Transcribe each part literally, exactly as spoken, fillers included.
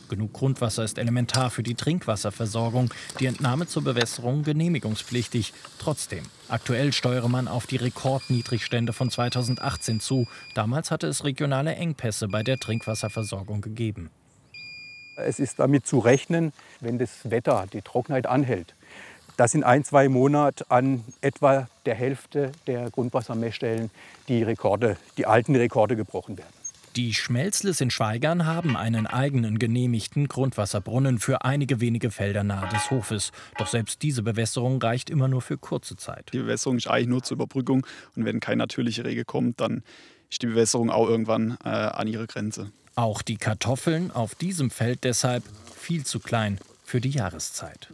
Genug Grundwasser ist elementar für die Trinkwasserversorgung, die Entnahme zur Bewässerung genehmigungspflichtig. Trotzdem, aktuell steuere man auf die Rekordniedrigstände von zweitausendachtzehn zu. Damals hatte es regionale Engpässe bei der Trinkwasserversorgung gegeben. Es ist damit zu rechnen, wenn das Wetter, die Trockenheit anhält, dass in ein, zwei Monaten an etwa der Hälfte der Grundwassermessstellen die Rekorde, die alten Rekorde gebrochen werden. Die Schmelzles in Schwaigern haben einen eigenen genehmigten Grundwasserbrunnen für einige wenige Felder nahe des Hofes. Doch selbst diese Bewässerung reicht immer nur für kurze Zeit. Die Bewässerung ist eigentlich nur zur Überbrückung. Und wenn kein natürlicher Regen kommt, dann ist die Bewässerung auch irgendwann äh, an ihrer Grenze. Auch die Kartoffeln auf diesem Feld deshalb viel zu klein für die Jahreszeit.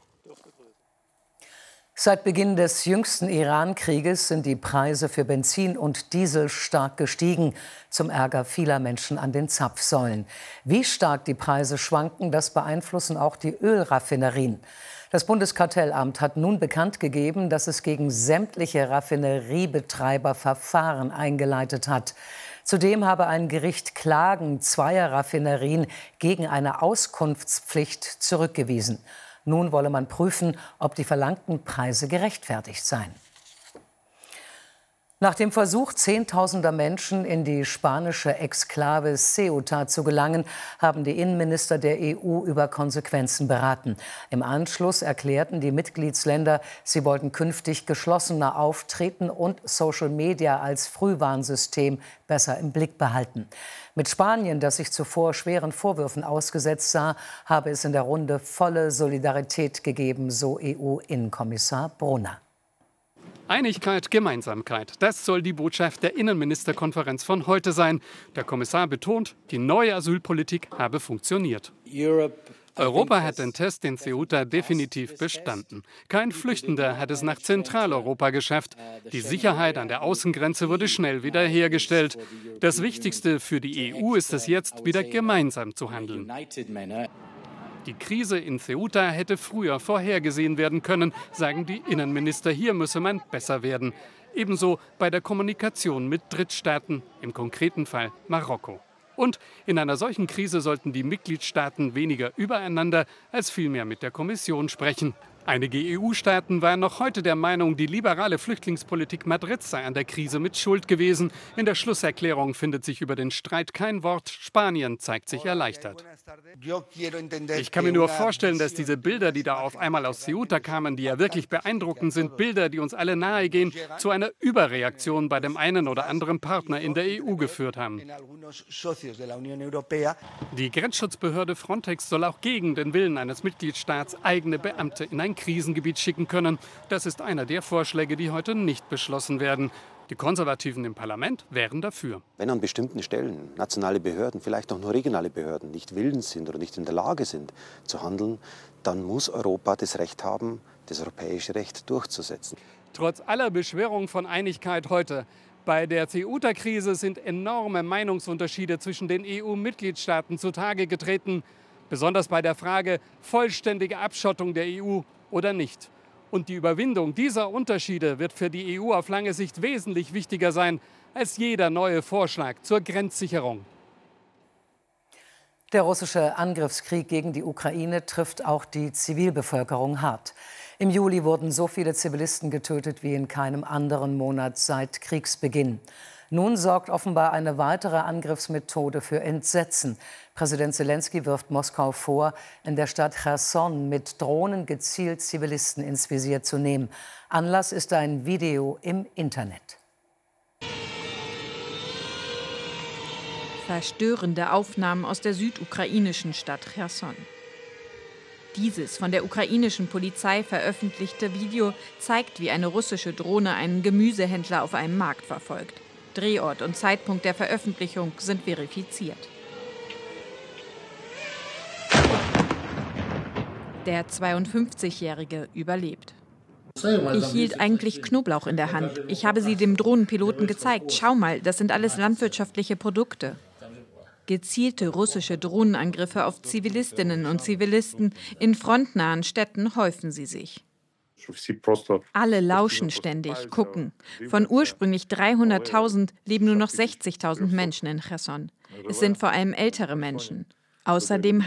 Seit Beginn des jüngsten Iran-Krieges sind die Preise für Benzin und Diesel stark gestiegen, zum Ärger vieler Menschen an den Zapfsäulen. Wie stark die Preise schwanken, das beeinflussen auch die Ölraffinerien. Das Bundeskartellamt hat nun bekannt gegeben, dass es gegen sämtliche Raffineriebetreiber Verfahren eingeleitet hat. Zudem habe ein Gericht Klagen zweier Raffinerien gegen eine Auskunftspflicht zurückgewiesen. Nun wolle man prüfen, ob die verlangten Preise gerechtfertigt seien. Nach dem Versuch zehntausender Menschen in die spanische Exklave Ceuta zu gelangen, haben die Innenminister der E U über Konsequenzen beraten. Im Anschluss erklärten die Mitgliedsländer, sie wollten künftig geschlossener auftreten und Social Media als Frühwarnsystem besser im Blick behalten. Mit Spanien, das sich zuvor schweren Vorwürfen ausgesetzt sah, habe es in der Runde volle Solidarität gegeben, so E U-Innenkommissar Brunner. Einigkeit, Gemeinsamkeit, das soll die Botschaft der Innenministerkonferenz von heute sein. Der Kommissar betont, die neue Asylpolitik habe funktioniert. Europa hat den Test in Ceuta definitiv bestanden. Kein Flüchtender hat es nach Zentraleuropa geschafft. Die Sicherheit an der Außengrenze wurde schnell wiederhergestellt. Das Wichtigste für die E U ist es jetzt, wieder gemeinsam zu handeln. Die Krise in Ceuta hätte früher vorhergesehen werden können, sagen die Innenminister. Hier müsse man besser werden. Ebenso bei der Kommunikation mit Drittstaaten, im konkreten Fall Marokko. Und in einer solchen Krise sollten die Mitgliedstaaten weniger übereinander als vielmehr mit der Kommission sprechen. Einige E U-Staaten waren noch heute der Meinung, die liberale Flüchtlingspolitik Madrids sei an der Krise mit Schuld gewesen. In der Schlusserklärung findet sich über den Streit kein Wort. Spanien zeigt sich erleichtert. Ich kann mir nur vorstellen, dass diese Bilder, die da auf einmal aus Ceuta kamen, die ja wirklich beeindruckend sind, Bilder, die uns alle nahegehen, zu einer Überreaktion bei dem einen oder anderen Partner in der E U geführt haben. Die Grenzschutzbehörde Frontex soll auch gegen den Willen eines Mitgliedstaats eigene Beamte in ein Krisengebiet schicken können. Das ist einer der Vorschläge, die heute nicht beschlossen werden. Die Konservativen im Parlament wären dafür. Wenn an bestimmten Stellen nationale Behörden, vielleicht auch nur regionale Behörden, nicht willens sind oder nicht in der Lage sind zu handeln, dann muss Europa das Recht haben, das europäische Recht durchzusetzen. Trotz aller Beschwörung von Einigkeit heute. Bei der Ceuta-Krise sind enorme Meinungsunterschiede zwischen den E U-Mitgliedstaaten zutage getreten. Besonders bei der Frage vollständige Abschottung der E U oder nicht. Und die Überwindung dieser Unterschiede wird für die E U auf lange Sicht wesentlich wichtiger sein als jeder neue Vorschlag zur Grenzsicherung. Der russische Angriffskrieg gegen die Ukraine trifft auch die Zivilbevölkerung hart. Im Juli wurden so viele Zivilisten getötet wie in keinem anderen Monat seit Kriegsbeginn. Nun sorgt offenbar eine weitere Angriffsmethode für Entsetzen. Präsident Selenskyj wirft Moskau vor, in der Stadt Cherson mit Drohnen gezielt Zivilisten ins Visier zu nehmen. Anlass ist ein Video im Internet. Verstörende Aufnahmen aus der südukrainischen Stadt Cherson. Dieses von der ukrainischen Polizei veröffentlichte Video zeigt, wie eine russische Drohne einen Gemüsehändler auf einem Markt verfolgt. Drehort und Zeitpunkt der Veröffentlichung sind verifiziert. Der zweiundfünfzigjährige überlebt. Ich hielt eigentlich Knoblauch in der Hand. Ich habe sie dem Drohnenpiloten gezeigt. Schau mal, das sind alles landwirtschaftliche Produkte. Gezielte russische Drohnenangriffe auf Zivilistinnen und Zivilisten in frontnahen Städten häufen sie sich. Alle lauschen ständig, gucken. Von ursprünglich dreihunderttausend leben nur noch sechzigtausend Menschen in Cherson. Es sind vor allem ältere Menschen. Außerdem